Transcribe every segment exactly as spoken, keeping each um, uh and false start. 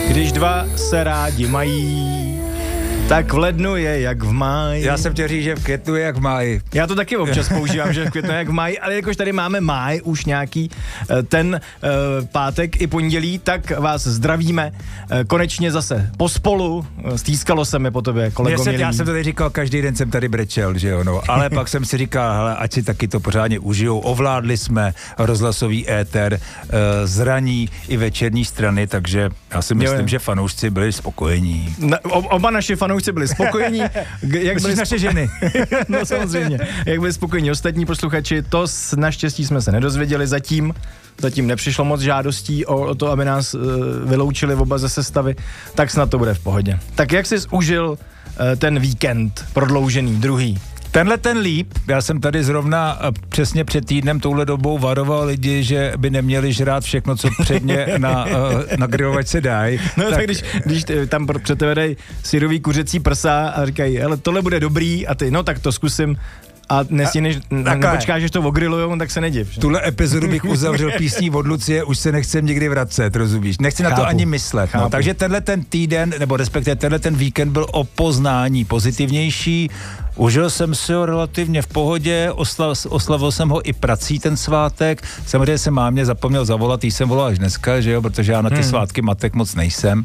Když dva se rádi mají, tak v lednu je jak v máji. Já jsem chtěl říct, že v květnu je jak v máji. Já to taky občas používám, že v květnu je jak v máji, ale jakož tady máme máj už nějaký ten uh, pátek i pondělí, tak vás zdravíme. Uh, konečně zase pospolu. Stýskalo se mi po tobě, kolego jsem, milý. Já jsem to tady říkal, každý den jsem tady brečel, že jo, no. Ale pak jsem si říkal, hele, ať si taky to pořádně užijou. Ovládli jsme rozhlasový éter, uh, zraní i večerní strany, takže já si myslím, jo, že fanoušci byli spokojení. Na, oba naši fanoušci byli spokojení. Jak byli naše ženy. No samozřejmě. Jak byli spokojení ostatní posluchači, to naštěstí jsme se nedozvěděli zatím. Zatím nepřišlo moc žádostí o, o to, aby nás uh, vyloučili oba ze sestavy, tak snad to bude v pohodě. Tak jak jsi užil uh, ten víkend prodloužený, druhý? Tenhle ten líp, já jsem tady zrovna přesně před týdnem touhle dobou varoval lidi, že by neměli žrát všechno, co předně na, na grilovačce dají. No tak, tak když, když tam před tebe dají syrový kuřecí prsa a říkají, hele, tohle bude dobrý a ty, no tak to zkusím. A nestíhneš, nepočkáš, že to ogrilujou, tak se nediv. Že? Tuhle epizodu bych uzavřel písní od Lucie, už se nechcem nikdy vracet, rozumíš? Nechci Chápu. na to ani myslet. No. Takže tenhle ten týden, nebo respektive tenhle ten víkend byl o poznání pozitivnější. Užil jsem si ho relativně v pohodě, oslav, oslavil jsem ho i prací ten svátek. Samozřejmě jsem mámě zapomněl zavolat, jí jsem volal až dneska, že jo, protože já na ty hmm. svátky matek moc nejsem.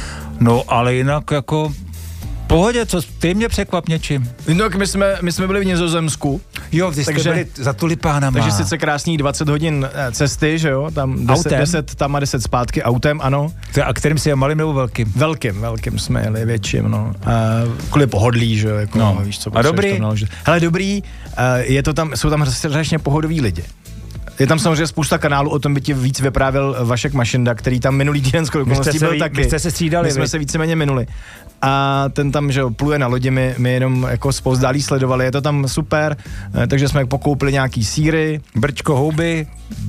No, ale jinak jako... Pohodě, co ty mě překvap něčím. No, my jsme, my jsme byli v Nizozemsku. Jo, když jste byli za tulipánama. Takže sice krásných dvacet hodin cesty, že jo, tam deset, deset tam a deset zpátky autem, ano. A kterým si je malým nebo velkým? Velkým, velkým jsme jeli, větším, no. A kvůli pohodlí, že jo, jako, no. Víš co. A dobrý? Hele, dobrý, je to tam, jsou tam strašně pohodoví lidi. Je tam samozřejmě spousta kanálů, o tom by ti víc vyprávěl Vašek Mašinda, který tam minulý týden skoro okolností byl taky. My jste se střídali. My jsme se víceméně minuli. A ten tam, že jo, pluje na lodi, my, my jenom jako spouzdálí sledovali, je to tam super, takže jsme pokoupili nějaký sýry. Brčko, houby.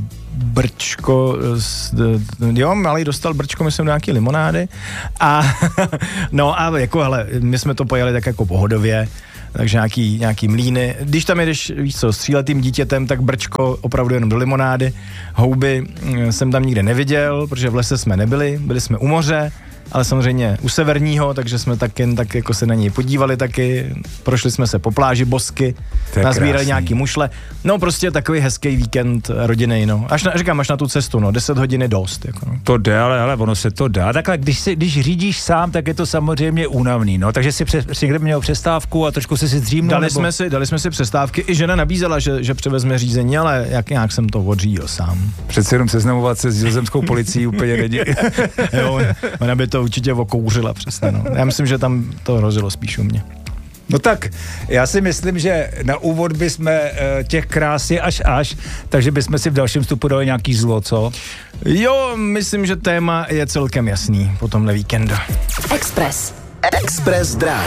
Brčko, jo, malý dostal brčko, myslím, do nějaký limonády. A no a jako, hele, my jsme to pojeli tak jako pohodově, takže nějaký, nějaký mlýny. Když tam jedeš, víš co, s tříletým dítětem, tak brčko opravdu jenom do limonády. Houby jsem tam nikde neviděl, protože v lese jsme nebyli, byli jsme u moře, ale samozřejmě u severního, takže jsme tak jen tak jako se na něj podívali taky, prošli jsme se po pláži Bosky, nazbírali nějaký mušle, no prostě takový hezký víkend rodinný, no. Až na, říkám, až na tu cestu, no, deset hodin je dost, jako no. To jde, ale, ale ono se to dá, takhle, když, si, když řídíš sám, tak je to samozřejmě únavný, no, takže si přes, někde měl přestávku a trošku si si zdřímnul, dali nebo... jsme si, dali jsme si přestávky, i žena nabízela, že, že převezme řízení, ale jak nějak jsem to odřídil sám. Přece jenom seznamovat se s nizozemskou policií úplně není. Jo, ona by to určitě okouřila přesně, no. Já myslím, že tam to hrozilo spíš u mě. No tak, já si myslím, že na úvod bychom těch krás je až až, takže bychom si v dalším vstupu dali nějaký zlo, co? Jo, myslím, že téma je celkem jasný po tomhle víkendu. Express. Express Drive.